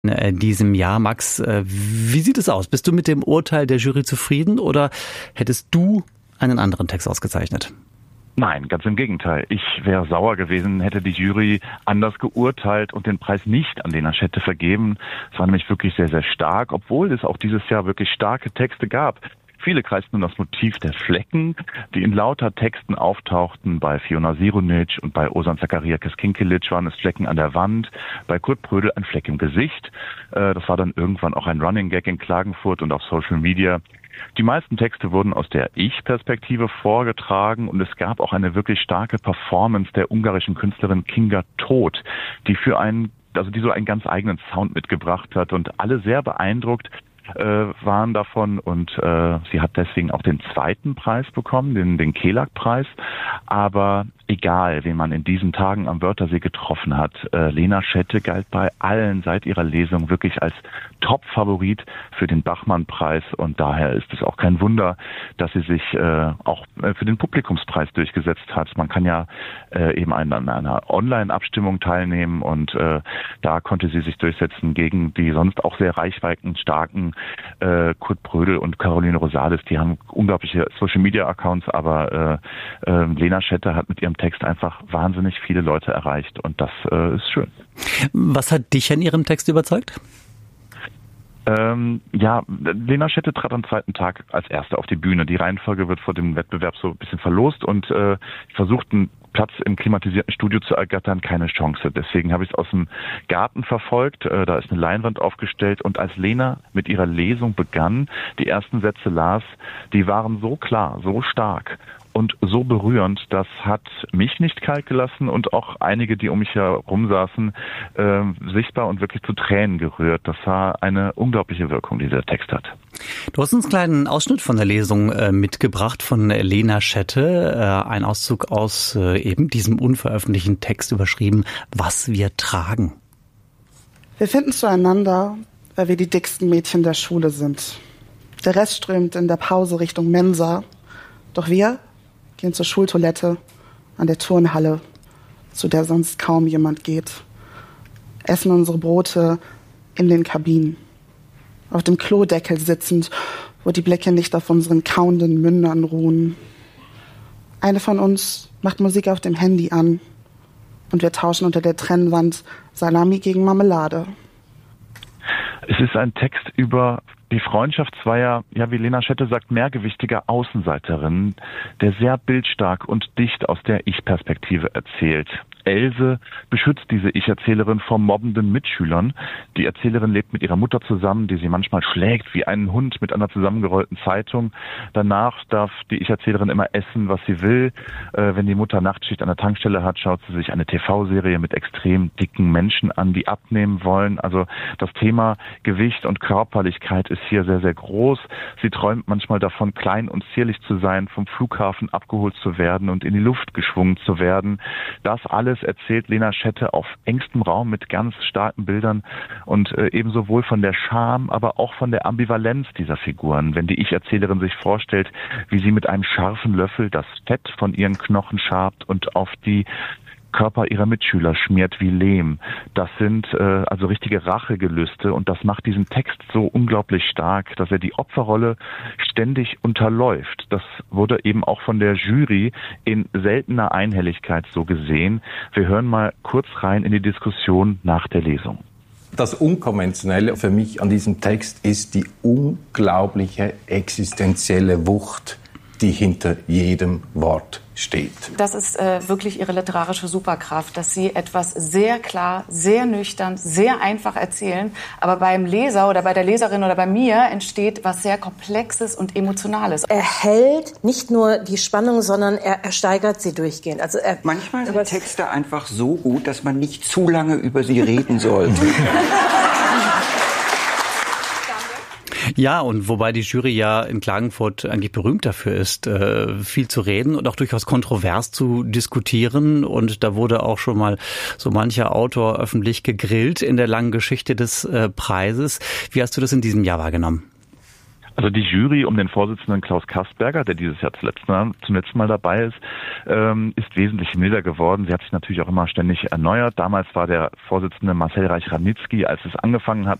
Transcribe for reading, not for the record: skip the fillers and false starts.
Diesem Jahr. Max, wie sieht es aus? Bist du mit dem Urteil der Jury zufrieden oder hättest du einen anderen Text ausgezeichnet? Nein, ganz im Gegenteil. Ich wäre sauer gewesen, hätte die Jury anders geurteilt und den Preis nicht an Lena Schette vergeben. Es war nämlich wirklich sehr, sehr stark, obwohl es auch dieses Jahr wirklich starke Texte gab. Viele kreisten um das Motiv der Flecken, die in lauter Texten auftauchten. Bei Fiona Sironic und bei Ozan Zakariakis-Kinkelic waren es Flecken an der Wand, bei Kurt Prödel ein Fleck im Gesicht. Das war dann irgendwann auch ein Running Gag in Klagenfurt und auf Social Media. Die meisten Texte wurden aus der Ich-Perspektive vorgetragen und es gab auch eine wirklich starke Performance der ungarischen Künstlerin Kinga Todt, die so einen ganz eigenen Sound mitgebracht hat und alle sehr beeindruckt waren davon und sie hat deswegen auch den zweiten Preis bekommen, den Kelag-Preis. Aber egal, wen man in diesen Tagen am Wörthersee getroffen hat, Lena Schette galt bei allen seit ihrer Lesung wirklich als Top-Favorit für den Bachmann-Preis und daher ist es auch kein Wunder, dass sie sich auch für den Publikumspreis durchgesetzt hat. Man kann ja eben an einer Online-Abstimmung teilnehmen und da konnte sie sich durchsetzen gegen die sonst auch sehr reichweitenstarken Kurt Prödel und Caroline Rosales. Die haben unglaubliche Social-Media-Accounts, aber Lena Schette hat mit ihrem Text einfach wahnsinnig viele Leute erreicht und das ist schön. Was hat dich an ihrem Text überzeugt? Lena Schette trat am zweiten Tag als Erste auf die Bühne. Die Reihenfolge wird vor dem Wettbewerb so ein bisschen verlost und versucht, einen Platz im klimatisierten Studio zu ergattern, keine Chance. Deswegen habe ich es aus dem Garten verfolgt. Da ist eine Leinwand aufgestellt und als Lena mit ihrer Lesung begann, die ersten Sätze las, die waren so klar, so stark und so berührend, das hat mich nicht kalt gelassen und auch einige, die um mich herum saßen, sichtbar und wirklich zu Tränen gerührt. Das war eine unglaubliche Wirkung, die der Text hat. Du hast uns einen kleinen Ausschnitt von der Lesung mitgebracht von Lena Schette, ein Auszug aus eben diesem unveröffentlichten Text überschrieben, Was wir tragen. Wir finden zueinander, weil wir die dicksten Mädchen der Schule sind. Der Rest strömt in der Pause Richtung Mensa, doch wir gehen zur Schultoilette an der Turnhalle, zu der sonst kaum jemand geht. Essen unsere Brote in den Kabinen. Auf dem Klodeckel sitzend, wo die Blicke nicht auf unseren kauenden Mündern ruhen. Eine von uns macht Musik auf dem Handy an und wir tauschen unter der Trennwand Salami gegen Marmelade. Es ist ein Text über die Freundschaft zweier, wie Lena Schette sagt, mehrgewichtiger Außenseiterinnen, der sehr bildstark und dicht aus der Ich-Perspektive erzählt. Else beschützt diese Ich-Erzählerin vor mobbenden Mitschülern. Die Erzählerin lebt mit ihrer Mutter zusammen, die sie manchmal schlägt wie einen Hund mit einer zusammengerollten Zeitung. Danach darf die Ich-Erzählerin immer essen, was sie will. Wenn die Mutter Nachtschicht an der Tankstelle hat, schaut sie sich eine TV-Serie mit extrem dicken Menschen an, die abnehmen wollen. Also das Thema Gewicht und Körperlichkeit ist hier sehr, sehr groß. Sie träumt manchmal davon, klein und zierlich zu sein, vom Flughafen abgeholt zu werden und in die Luft geschwungen zu werden. Das alles erzählt Lena Schette auf engstem Raum mit ganz starken Bildern und ebenso wohl von der Scham, aber auch von der Ambivalenz dieser Figuren. Wenn die Ich-Erzählerin sich vorstellt, wie sie mit einem scharfen Löffel das Fett von ihren Knochen schabt und auf die Körper ihrer Mitschüler schmiert wie Lehm. Das sind also richtige Rachegelüste und das macht diesen Text so unglaublich stark, dass er die Opferrolle ständig unterläuft. Das wurde eben auch von der Jury in seltener Einhelligkeit so gesehen. Wir hören mal kurz rein in die Diskussion nach der Lesung. Das Unkonventionelle für mich an diesem Text ist die unglaubliche existenzielle Wucht, die hinter jedem Wort steht. Das ist wirklich ihre literarische Superkraft, dass sie etwas sehr klar, sehr nüchtern, sehr einfach erzählen, aber beim Leser oder bei der Leserin oder bei mir entsteht was sehr Komplexes und Emotionales. Er hält nicht nur die Spannung, sondern er steigert sie durchgehend. Also manchmal sind Texte einfach so gut, dass man nicht zu lange über sie reden sollte. Ja, und wobei die Jury ja in Klagenfurt eigentlich berühmt dafür ist, viel zu reden und auch durchaus kontrovers zu diskutieren. Und da wurde auch schon mal so mancher Autor öffentlich gegrillt in der langen Geschichte des Preises. Wie hast du das in diesem Jahr wahrgenommen? Also die Jury um den Vorsitzenden Klaus Kastberger, der dieses Jahr zum letzten Mal dabei ist wesentlich milder geworden. Sie hat sich natürlich auch immer ständig erneuert. Damals war der Vorsitzende Marcel Reich-Ranitzky, als es angefangen hat,